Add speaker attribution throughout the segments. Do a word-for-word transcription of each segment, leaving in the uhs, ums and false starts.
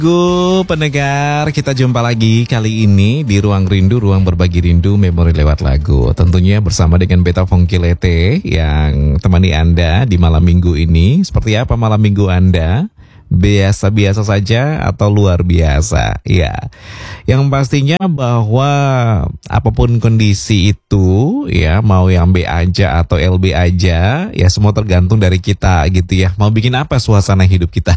Speaker 1: Gu pendengar, kita jumpa lagi kali ini di Ruang Rindu, Ruang Berbagi Rindu, Memori Lewat Lagu. Tentunya bersama dengan Beta Fongkilete yang temani Anda di malam minggu ini. Seperti apa malam minggu Anda? Biasa-biasa saja atau luar biasa? Ya, yang pastinya bahwa apapun kondisi itu, ya mau yang B aja atau L B aja, ya semua tergantung dari kita gitu ya. Mau bikin apa suasana hidup kita?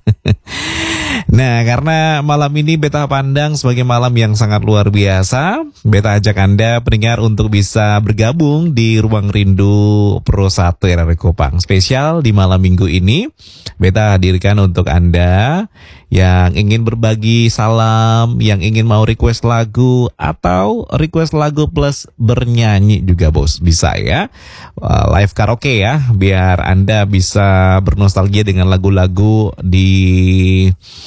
Speaker 1: Nah, karena malam ini Beta pandang sebagai malam yang sangat luar biasa, Beta ajak Anda pendengar untuk bisa bergabung di Ruang Rindu Pro satu R R Kupang. Spesial di malam minggu ini, Beta hadirkan untuk Anda yang ingin berbagi salam, yang ingin mau request lagu, atau request lagu plus bernyanyi juga bos, bisa ya. Live karaoke ya, biar Anda bisa bernostalgia dengan lagu-lagu di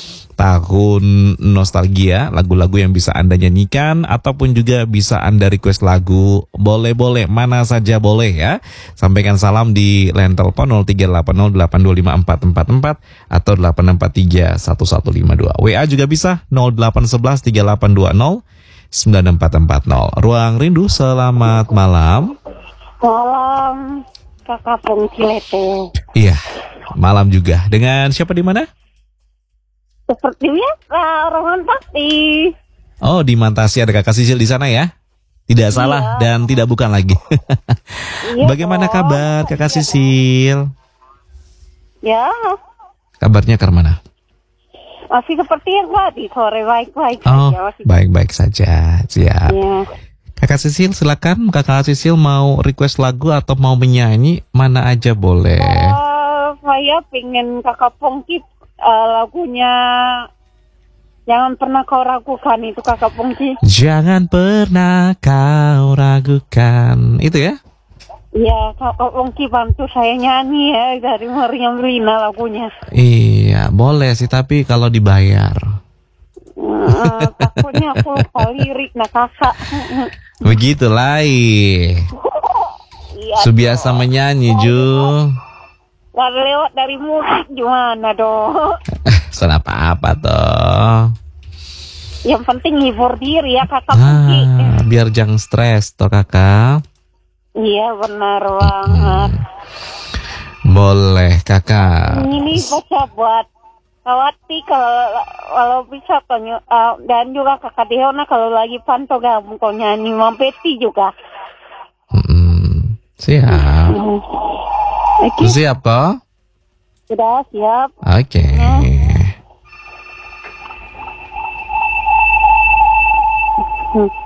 Speaker 1: tahun nostalgia, lagu-lagu yang bisa Anda nyanyikan ataupun juga bisa Anda request lagu, boleh-boleh, mana saja boleh ya. Sampaikan salam di line telepon nol tiga delapan nol delapan dua lima empat empat empat atau delapan empat tiga satu satu lima dua. W A juga bisa nol delapan satu satu tiga delapan dua nol sembilan empat empat nol. Ruang Rindu, selamat malam.
Speaker 2: Malam, Kakak Fongkilete.
Speaker 1: Iya, malam juga. Dengan siapa di mana?
Speaker 2: Seperti biasa, orang pasti.
Speaker 1: Oh, di Mantasi ada Kakak Sisil di sana ya? Tidak salah
Speaker 2: Iya.
Speaker 1: dan tidak bukan lagi.
Speaker 2: Iya
Speaker 1: Bagaimana
Speaker 2: dong.
Speaker 1: kabar Kakak
Speaker 2: Iya
Speaker 1: Sisil?
Speaker 2: Ya,
Speaker 1: Kabarnya ke mana?
Speaker 2: masih seperti yang tadi, sore baik-baik
Speaker 1: Oh,
Speaker 2: saja. Masih.
Speaker 1: baik-baik saja. Siap.
Speaker 2: Ya.
Speaker 1: Kakak Sisil, silakan. Kakak Sisil mau request lagu atau mau menyanyi, mana aja boleh.
Speaker 2: Uh, saya pengen Kakak Pongki uh, lagunya Jangan Pernah Kau Ragukan itu Kakak Pongki.
Speaker 1: Jangan pernah kau ragukan. Itu ya?
Speaker 2: Iya, Kakak Pongki bantu saya nyanyi ya dari Meriam Lina lagunya.
Speaker 1: Iya, boleh sih, tapi kalau dibayar.
Speaker 2: Uh, takutnya aku lupa lirik nah kakak.
Speaker 1: Begitulah.
Speaker 2: Iya.
Speaker 1: Subiasa menyanyi, Ju.
Speaker 2: Kalau lewat dari musik gimana dong?
Speaker 1: Bukan apa-apa toh.
Speaker 2: Yang penting hibur diri ya kakak Pongki.
Speaker 1: Ah, biar jangan stres toh kakak.
Speaker 2: Iya benar banget.
Speaker 1: Boleh kakak.
Speaker 2: Ini baca buat Kawati kalau kalau bisa tanya uh, dan juga kakak Deona kalau lagi pantau gabung kau nyanyi Mampeti juga.
Speaker 1: Mm, siap.
Speaker 2: Hmm. Oke,
Speaker 1: Siap kok?
Speaker 2: sudah siap.
Speaker 1: Oke.
Speaker 2: Hmm.